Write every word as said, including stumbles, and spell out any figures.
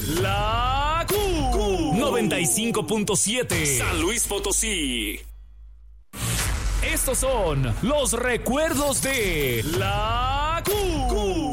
La Q noventa y cinco punto siete San Luis Potosí. Estos son los recuerdos de La Q.